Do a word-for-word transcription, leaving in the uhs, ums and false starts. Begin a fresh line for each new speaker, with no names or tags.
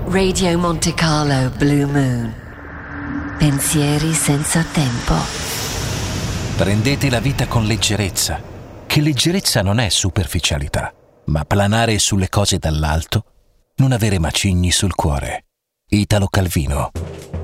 Radio Monte Carlo Blue Moon. Pensieri senza tempo.
Prendete la vita con leggerezza, che leggerezza non è superficialità, ma planare sulle cose dall'alto, non avere macigni sul cuore. Italo Calvino.